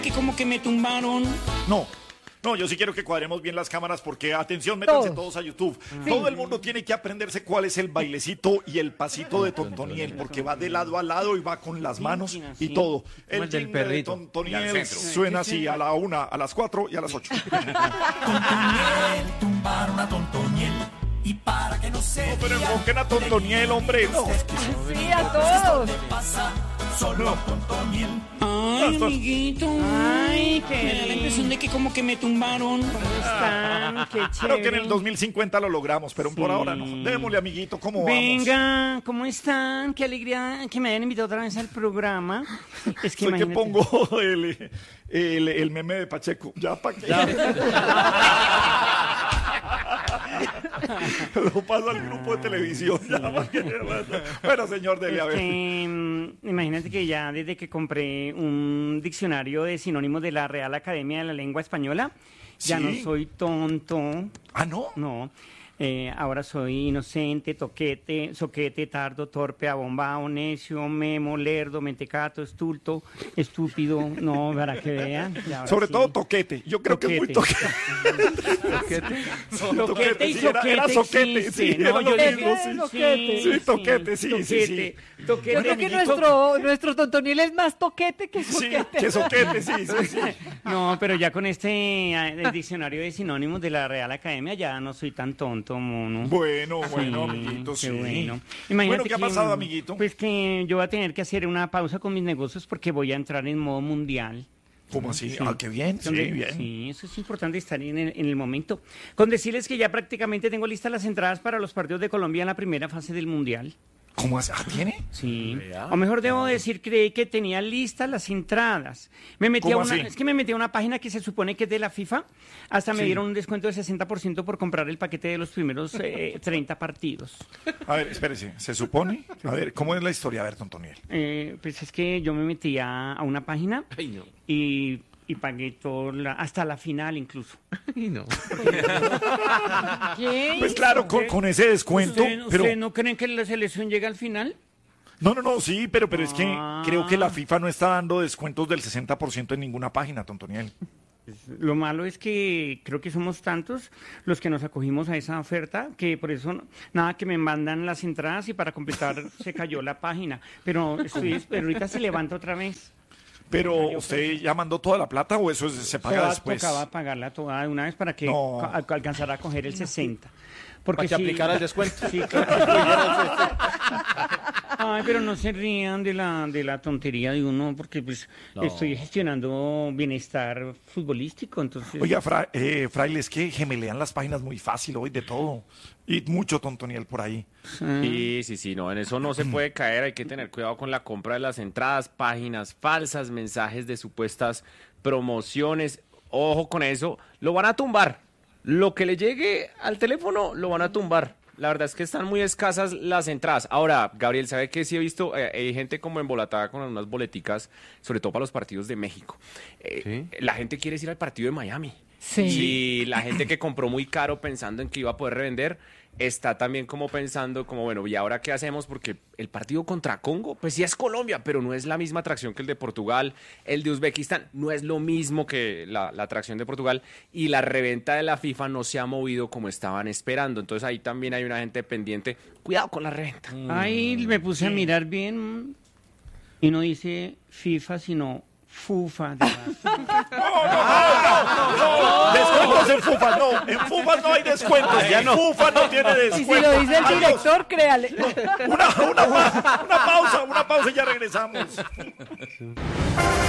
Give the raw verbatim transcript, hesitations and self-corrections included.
Que como que me tumbaron. No, no, yo sí quiero que cuadremos bien las cámaras porque, atención, métanse Todos. todos a YouTube. Sí. Todo el mundo tiene que aprenderse cuál es el bailecito y el pasito de Tontoniel, porque va de lado a lado y va con las manos y todo. el del jingle de perrito. Tontoniel suena así a la una, a las cuatro y a las ocho. Tontoniel, tumbaron a Tontoniel. Y para que no se No, pero enfoquen a Tontoniel, hombre. No, es que Sí, a todos. pasa, solo Tontoniel. Ay, Esto- amiguito. Ay, Me da la qué impresión de que como que me tumbaron. están, qué creo chévere. que en el dos mil cincuenta lo logramos, pero por Sí. ahora no. Démosle, amiguito, ¿cómo vamos? Venga, ¿cómo están? Qué alegría que me hayan invitado otra vez al programa. Es que Soy que imagínate- pongo el, el, el meme de Pacheco. Ya, ¿para qué? Lo paso al grupo de televisión. Ya, ¿pa' qué? Bueno, señor, dele a ver. Este, mm, imagínate que ya desde que compré un diccionario de sinónimos de la Real Academia de la Lengua Española, ya ¿Sí? no soy tonto, Ah, ¿no? no. Eh, ahora soy inocente, toquete, soquete, tardo, torpe, abombado, necio, memo, lerdo, mentecato, estulto, estúpido. No, para que vean. y ahora Sobre sí. todo toquete. Yo creo que es muy toquete. Toquete y sí, era- soquete era soquete, existe. sí, No, era lo yo mismo, dije- sí. sí, Sí, toquete, sí, sí, sí. toquete, toquete, Yo creo que amiguito. nuestro, nuestro Tontoniel es más toquete que Sí, soquete. que soquete, sí, sí, sí. No, pero ya con este eh, el diccionario de sinónimos de la Real Academia ya no soy tan tonto, mono. Bueno, bueno, Sí, amiguito, qué sí. bueno. Bueno, ¿qué ha que, pasado, amiguito? Pues que yo voy a tener que hacer una pausa con mis negocios porque voy a entrar en modo mundial. ¿Cómo así? Ah, qué bien, sí, Donde- bien. Sí, eso es importante estar en el, en el momento. Con decirles que ya prácticamente tengo listas las entradas para los partidos de Colombia en la primera fase del mundial. ¿Cómo así? Ah, ¿tiene? Sí. O mejor debo decir, creí que tenía listas las entradas. Me metí a ¿Cómo una, así? es que me metí a una página que se supone que es de la FIFA. Hasta me Sí. dieron un descuento del sesenta por ciento por comprar el paquete de los primeros eh, treinta partidos. A ver, espérese. ¿Se supone? A ver, ¿cómo es la historia? A ver, Tontoniel. Eh, pues es que yo me metí a, a una página Ay, no. y, y pagué todo la- hasta la final incluso. Ay, no. ¿Qué? Pues claro, con, con ese descuento, ¿Ustedes pero... ustedes no creen que la selección llega al final? No, no, no, sí, pero, pero es que Ah. creo que la FIFA no está dando descuentos del sesenta por ciento en ninguna página, Tontoniel. Lo malo es que creo que somos tantos los que nos acogimos a esa oferta que por eso no- nada que me mandan las entradas y para completar se cayó la página. Pero, estoy, pero ahorita se levanta otra vez. Pero, ¿usted ya mandó toda la plata o eso es- se paga Toda- después? Tocaba pagarla toda de una vez para que No. ca- alcanzara a coger el sesenta. Porque Para que sí- aplicara el descuento. Sí, claro. Ay, pero no se rían de la, de la tontería de uno, porque pues No. estoy gestionando bienestar futbolístico, entonces... Oiga, fra, eh, Fraile, es que gemelean las páginas muy fácil hoy de todo. Y mucho Tontoniel por ahí. Sí, sí, sí, no, en eso no se puede caer, hay que tener cuidado con la compra de las entradas, páginas falsas, mensajes de supuestas promociones, ojo con eso, lo van a tumbar, lo que le llegue al teléfono lo van a tumbar. La verdad es que están muy escasas las entradas. Ahora, Gabriel, ¿sabe qué? Sí he visto, eh, hay gente como embolatada con unas boleticas, sobre todo para los partidos de México. Eh, La gente quiere ir al partido de Miami. Sí. Y la gente que compró muy caro pensando en que iba a poder revender, está también como pensando, como bueno, ¿y ahora qué hacemos? Porque el partido contra Congo, pues sí es Colombia, pero no es la misma atracción que el de Portugal. El de Uzbekistán no es lo mismo que la, la atracción de Portugal. Y la reventa de la FIFA no se ha movido como estaban esperando. Entonces ahí también hay una gente pendiente. Cuidado con la reventa. Ahí me puse a mirar bien y no dice FIFA, sino FUFA. de la- Descuentos en FUFA, no. En FUFA no hay descuentos. Ya no. FUFA no tiene Y descuentos. si lo dice el Adiós. director, créale. Una, una, pa- una pausa, una pausa y ya regresamos.